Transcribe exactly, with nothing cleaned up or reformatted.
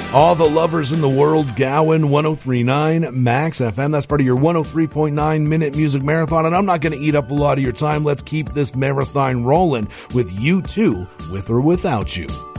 All the lovers in the world, Gowan one oh three point nine Max F M. That's part of your one oh three point nine minute music marathon. And I'm not going to eat up a lot of your time. Let's keep this marathon rolling with U two, With or Without You.